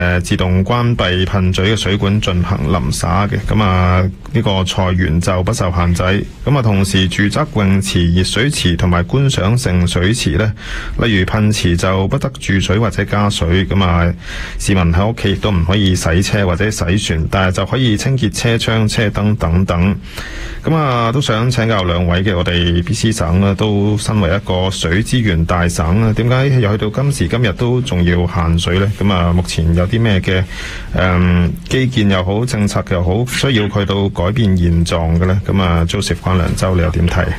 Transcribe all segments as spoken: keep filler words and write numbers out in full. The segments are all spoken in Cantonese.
誒自動關閉噴嘴嘅水管進行淋灑嘅，咁啊呢個菜園就不受限制。咁啊同時住宅泳池、熱水池同埋觀賞性水池呢，例如噴池就不得注水或者加水。咁啊市民喺屋企亦都唔可以洗車或者洗船，但係就可以清潔車窗、車燈等等。咁啊都想請教兩位嘅，我哋 B C 省呢都身為一個水資源大省啊，點解又去到今時今日都仲要限水呢？咁啊目前有啲咩嘅誒基建又好，政策又好，需要去到改變現狀嘅咧？咁啊 Joseph 關良洲，你又點睇？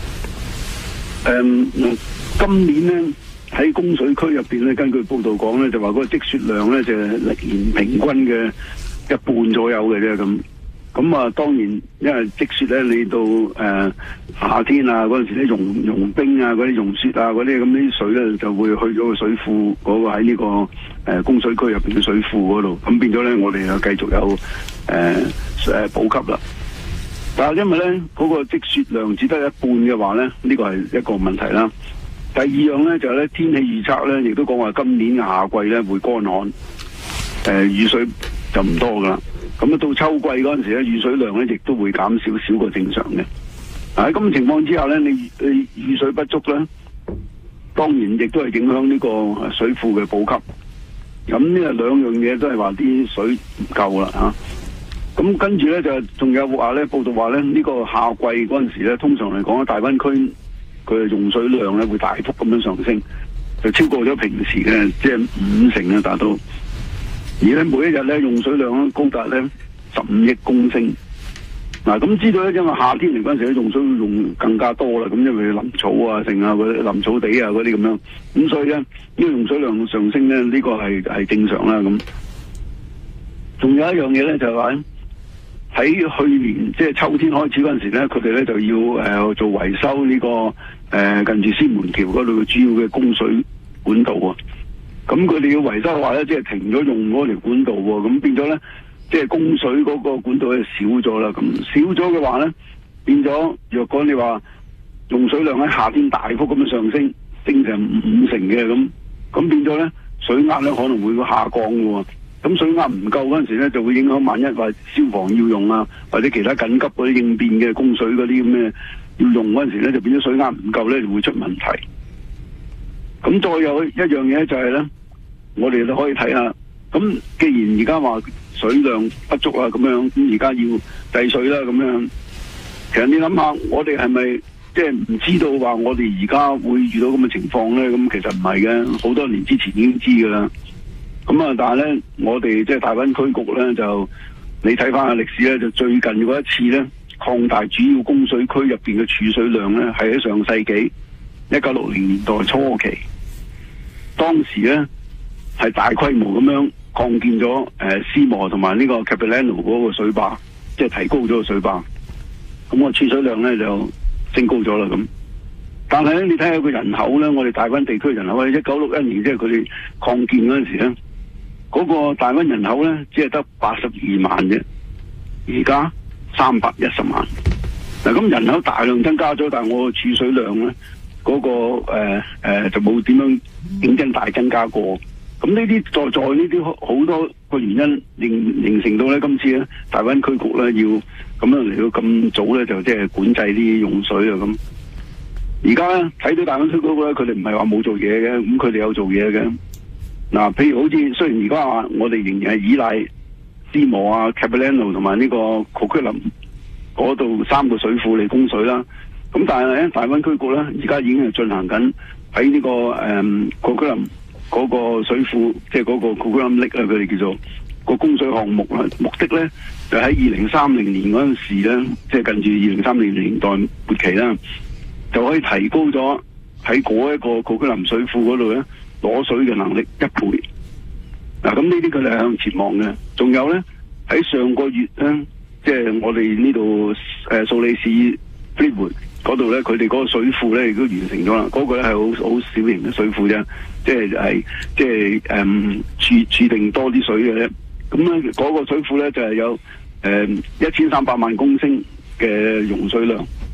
誒，今年咧喺供水區入邊咧，根據報道講咧，就話嗰個積雪量咧就係歷年平均嘅一半左右嘅啫。咁咁啊，當然因為積雪咧，你到誒、呃、夏天啊嗰陣時咧融融冰啊嗰啲融雪啊嗰啲咁啲水咧就會去咗個水庫嗰、嗰個喺呢、呢個誒、呃、供水區入邊嘅水庫嗰度，咁變咗咧我哋又繼續有誒誒補給啦。但係因為咧嗰、嗰個積雪量只得一半嘅話咧，呢、呢個係一個問題啦。第二樣咧就係咧天氣預測咧，亦都講話今年夏季咧會乾旱，誒、呃、雨水就唔多噶啦。咁啊，到秋季嗰陣時咧，雨水量咧亦都會減少少過正常嘅。喺咁嘅情況之下咧，你你雨水不足咧，當然亦都係影響呢個水庫嘅補給。咁呢兩樣嘢都係話啲水唔夠啦嚇。咁跟住咧就仲有話咧報道話咧，呢、呢個夏季嗰陣時咧，通常嚟講，大灣區佢嘅用水量咧會大幅咁樣上升，就超過咗平時嘅即係五成啊達到。而咧每一日咧用水量咧高達咧十五億公升。嗱，咁知道咧，因為夏天嚟嗰陣時咧用水用更加多啦，咁因為林草啊、剩啊、嗰啲林草地啊嗰啲咁樣，咁所以咧呢個用水量上升咧，呢個係係正常啦。咁仲有一樣嘢咧就係話喺去年即係秋天開始嗰陣時咧，佢哋咧就要誒、呃、做維修呢、這個誒、呃、近住獅門橋嗰度主要嘅供水管道啊。咁佢哋要維修嘅話咧，即係停咗用嗰條管道喎，咁變咗咧，即係供水嗰個管道咧少咗啦。咁少咗嘅話咧，變咗若果你話用水量喺夏天大幅咁樣上升，升成五成嘅咁，咁變咗咧水壓咧可能會下降嘅喎。咁水壓唔夠嗰陣時咧，就會影響萬一話消防要用啊，或者其他緊急嗰啲應變嘅供水嗰啲咁嘅要用嗰陣時咧，就變咗水壓唔夠咧，就會出問題。咁再有一樣嘢就係咧，我哋都可以睇下。咁既然而家話水量不足啊，咁樣咁而家要制水啦，咁樣其實你諗下，我哋係咪即係唔知道話我哋而家會遇到咁嘅情況咧？咁其實唔係嘅，好多年之前已經知噶啦。咁啊，但係咧，我哋即係大灣區局咧，就你睇翻下歷史咧，就最近嗰一次咧，擴大主要供水區入邊嘅儲水量咧，係喺上世紀一九六零年代初期。當時咧係大規模咁樣擴建咗誒斯磨同埋呢個 Capilano 嗰個水壩，即係提高咗個水壩，咁個儲水量咧就升高咗啦咁。但係咧，你睇下個人口咧，我哋大灣地區人口咧，一九六一年即係佢哋擴建嗰陣時咧，嗰、那個大灣人口咧只係得八十二萬啫，而家三百一十萬。嗱，咁人口大量增加咗，但係我個儲水量咧。嗰、那個誒誒、呃、就冇點樣競爭大增加過，咁呢啲在在呢啲好多個原因形形成到咧，今次咧大灣區局咧要咁樣嚟到咁早咧就即係管制啲用水啊咁。而家咧睇到大灣區局咧，佢哋唔係話冇做嘢嘅，咁佢哋有做嘢嘅。嗱，譬如好似雖然而家話我哋仍然係依賴斯磨啊、Capilano 同埋呢個 Coquitlam 嗰度三個水庫嚟供水啦。咁但係咧，大灣區局咧，而家已經係進行緊喺呢個誒 Coquitlam 嗰個水庫，即係嗰個 Coquitlam Lake 啊，佢哋叫做個供水項目啦。目的咧就喺二零三零年嗰陣時咧，即係近住二零三零年代末期啦，就可以提高咗喺嗰一個 Coquitlam水庫嗰度咧攞水嘅能力一倍。嗱，咁呢啲佢哋係向前望嘅。仲有咧喺上個月咧，即係我哋呢度誒蘇黎世 Fleetwood 嗰度咧，佢哋嗰個水庫咧亦都完成咗啦。嗰、那個咧係好好小型嘅水庫啫，即係係即係誒儲儲定多啲水嘅啫。咁咧嗰個水庫咧就係、是、有誒一千三百萬公升嘅用水量。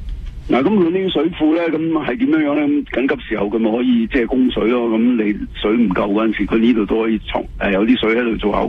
嗱，咁佢呢啲水庫咧，咁係點樣樣咧？緊急時候佢咪可以即係供水咯。咁你水唔夠嗰陣時，佢呢度都可以藏誒有啲水喺度做後